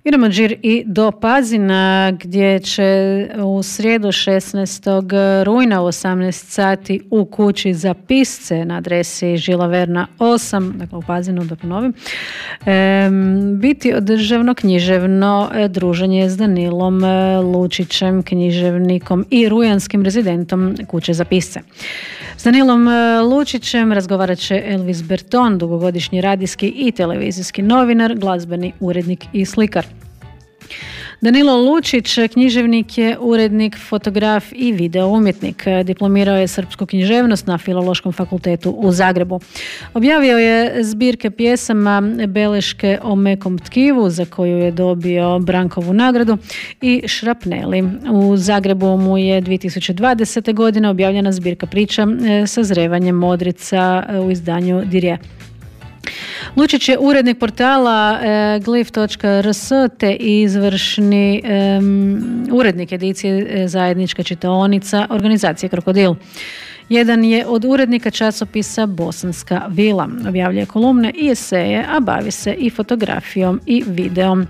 Idemo Đir i do Pazina gdje će u srijedu 16. rujna u 18 sati u kući za pisce na adresi Žila Verna 8, dakle u Pazinu, da ponovim, biti održavno književno druženje s Danilom Lučićem, književnikom i rujanskim rezidentom kuće za pisce. S Danilom Lučićem razgovarat će Elvis Berton, dugogodišnji radijski i televizijski novinar, glazbeni urednik i slikar. Danilo Lučić književnik je, urednik, fotograf i video umjetnik. Diplomirao je srpsku književnost na Filološkom fakultetu u Zagrebu. Objavio je zbirke pjesama Beleške o mekom tkivu, za koju je dobio Brankovu nagradu, i Šrapneli. U Zagrebu mu je 2020. godine objavljena zbirka priča Sazrevanjem modrica u izdanju Dirje. Lučić je urednik portala glif.rs te izvršni urednik edicije Zajednička čitaonica organizacije Krokodil. Jedan je od urednika časopisa Bosanska vila. Objavljuje kolumne i eseje, a bavi se i fotografijom i videom.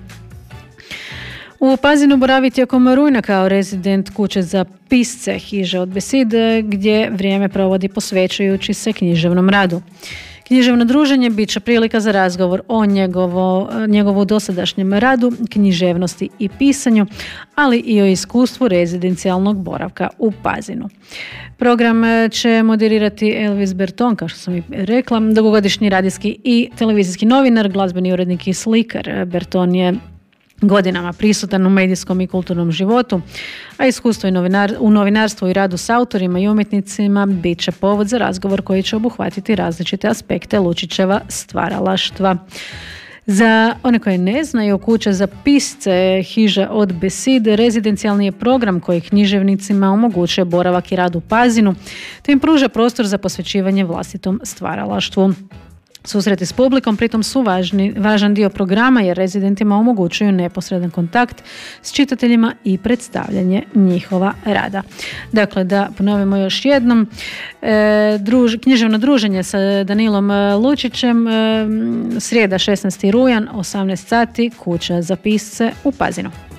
U Pazinu boravi tijekom rujna kao rezident kuće za pisce Hiža od Besid, gdje vrijeme provodi posvećujući se književnom radu. Književno druženje bit će prilika za razgovor o njegovu dosadašnjem radu, književnosti i pisanju, ali i o iskustvu rezidencijalnog boravka u Pazinu. Program će moderirati Elvis Berton, kao što sam i rekla, dugogodišnji radijski i televizijski novinar, glazbeni urednik i slikar. Berton je godinama prisutan u medijskom i kulturnom životu, a iskustvo u novinarstvu i radu s autorima i umjetnicima bit će povod za razgovor koji će obuhvatiti različite aspekte Lučićeva stvaralaštva. Za one koje ne znaju, kuća za pisce Hiža od Besid rezidencijalni je program koji književnicima omogućuje boravak i rad u Pazinu, te im pruža prostor za posvećivanje vlastitom stvaralaštvu. Susreti s publikom pritom su važan dio programa jer rezidentima omogućuju neposredan kontakt s čitateljima i predstavljanje njihova rada. Dakle, da ponovimo još jednom, književno druženje sa Danilom Lučićem, srijeda 16. rujan, 18 sati, kuća za pisce u Pazinu.